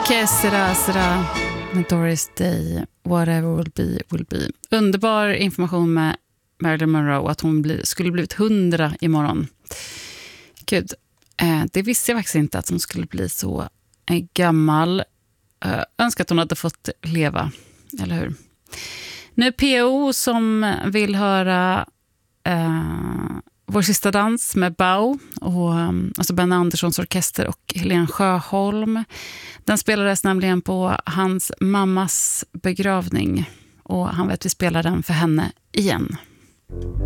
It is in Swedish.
Que sera, sera. Doris Day, whatever will be. Underbar information med Marilyn Monroe att hon skulle blivit 100 imorgon. Gud, det visste jag faktiskt inte att hon skulle bli så gammal. Önskar att hon hade fått leva, eller hur? Nu är PO som vill höra Vår sista dans med Bau och alltså Ben Anderssons orkester och Helene Sjöholm. Den spelades nämligen på hans mammas begravning och han vet att vi spelar den för henne igen.